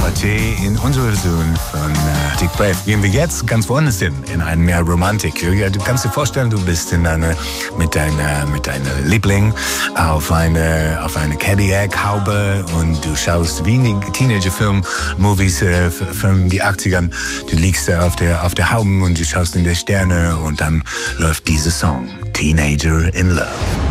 Party in unserer Version von Dick Brave. Gehen wir jetzt ganz woanders hin, in eine mehr Romantik. Ja, du kannst dir vorstellen, du bist mit deiner Liebling auf eine Cadillac-Haube und du schaust wie in Teenager-Film-Movies von den 80ern. Du liegst auf der Haube und du schaust in die Sterne und dann läuft dieser Song, Teenager in Love.